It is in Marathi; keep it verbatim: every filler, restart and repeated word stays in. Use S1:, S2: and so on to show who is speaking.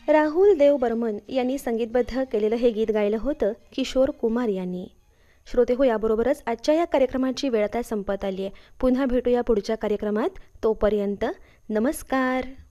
S1: राहुल देव बर्मन यांनी संगीतबद्ध केलेलं हे गीत गायलं होतं किशोर कुमार यांनी. श्रोते हो, याबरोबरच आजच्या या कार्यक्रमाची वेळ आता संपत आली आहे. पुन्हा भेटूया पुढच्या कार्यक्रमात. तोपर्यंत नमस्कार.